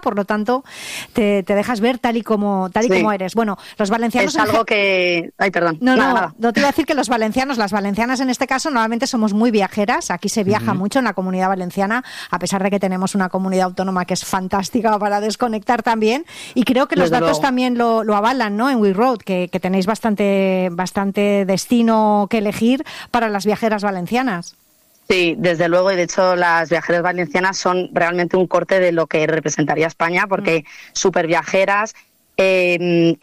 por lo tanto te dejas ver tal y como eres. Bueno, los valencianos... Es algo que... Ay, perdón. No te iba a decir que las valencianas en este caso normalmente somos muy viajeras, aquí se viaja mucho en la Comunidad Valenciana, a pesar de que tenemos una comunidad autónoma que es fantástica para desconectar también, y creo que los datos también lo avalan, ¿no? En We Road, que tenéis bastante destino que elegir para las viajeras valencianas. Sí, desde luego, y de hecho las viajeras valencianas son realmente un corte de lo que representaría España, porque súper viajeras, el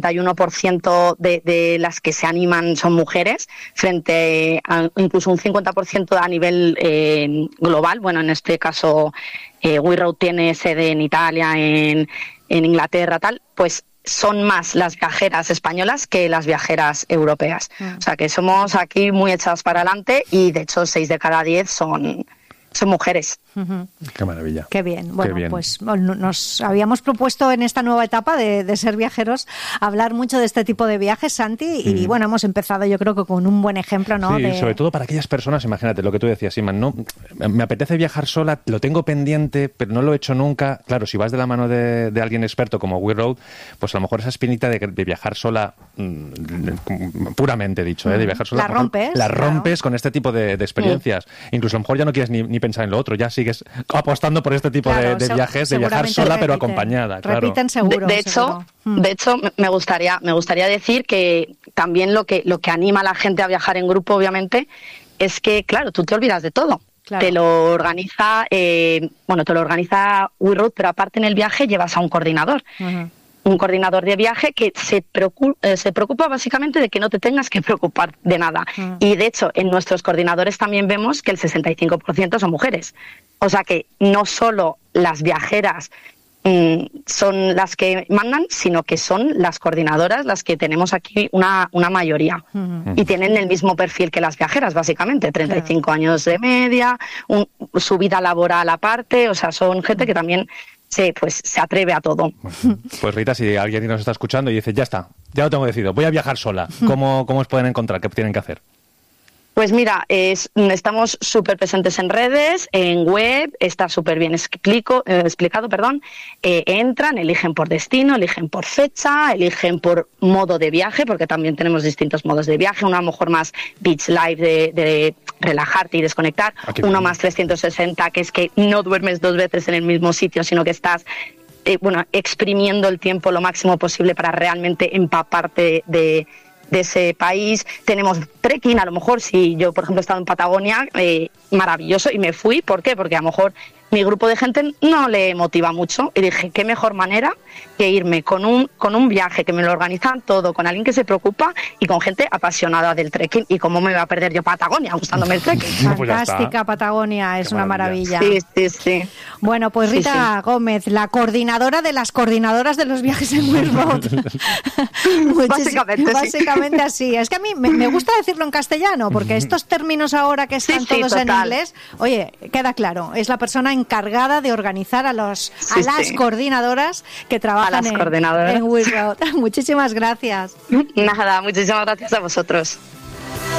61% de las que se animan son mujeres, frente a incluso un 50% a nivel global. Bueno, en este caso We Road tiene sede en Italia, en Inglaterra, tal, pues son más las viajeras españolas que las viajeras europeas. O sea que somos aquí muy echadas para adelante y de hecho 6 de cada 10 son mujeres. Qué maravilla. Qué bien. Bueno, pues nos habíamos propuesto en esta nueva etapa de ser viajeros hablar mucho de este tipo de viajes, Santi, y bueno, hemos empezado yo creo que con un buen ejemplo, ¿no? Sí, sobre todo para aquellas personas, imagínate lo que tú decías, Iman, ¿no? Me apetece viajar sola, lo tengo pendiente, pero no lo he hecho nunca. Claro, si vas de la mano de alguien experto como We Road, pues a lo mejor esa espinita de viajar sola, puramente dicho, de viajar sola, la rompes con este tipo de experiencias. Incluso a lo mejor ya no quieres ni pensar en lo otro, ya sigues apostando por este tipo de viajes, de viajar sola pero acompañada. Repiten seguro. De hecho, me gustaría decir que también lo que anima a la gente a viajar en grupo, obviamente, es que, claro, tú te olvidas de todo. Claro. Te lo organiza We Road, pero aparte en el viaje llevas a un coordinador. Un coordinador de viaje que se preocupa básicamente de que no te tengas que preocupar de nada. Y de hecho, en nuestros coordinadores también vemos que el 65% son mujeres. O sea que no solo las viajeras son las que mandan, sino que son las coordinadoras las que tenemos aquí una mayoría. Y tienen el mismo perfil que las viajeras, básicamente, 35 años de media, su vida laboral aparte, o sea, son gente que también se atreve a todo. Pues Rita, si alguien nos está escuchando y dice, ya está, ya lo tengo decidido, voy a viajar sola, ¿cómo os pueden encontrar? ¿Qué tienen que hacer? Pues mira, estamos súper presentes en redes, en web, está súper bien explicado, entran, eligen por destino, eligen por fecha, eligen por modo de viaje, porque también tenemos distintos modos de viaje, uno a lo mejor más beach life de relajarte y desconectar, uno más 360, que es que no duermes 2 veces en el mismo sitio, sino que estás exprimiendo el tiempo lo máximo posible para realmente empaparte de ese país. Tenemos trekking, a lo mejor si yo por ejemplo he estado en Patagonia, maravilloso, y me fui, ¿por qué? Porque a lo mejor mi grupo de gente no le motiva mucho y dije, qué mejor manera que irme con un viaje que me lo organizan todo, con alguien que se preocupa y con gente apasionada del trekking. Y cómo me voy a perder yo Patagonia gustándome el trekking. Fantástica Patagonia, es una maravilla. Sí. Bueno, pues Rita Gómez, la coordinadora de las coordinadoras de los viajes en We Road. Básicamente así. Es que a mí me gusta decirlo en castellano, porque estos términos ahora que están todos en inglés, oye, queda claro, es la persona encargada de organizar a las coordinadoras que trabajan en We Road. Muchísimas gracias. Nada, muchísimas gracias a vosotros.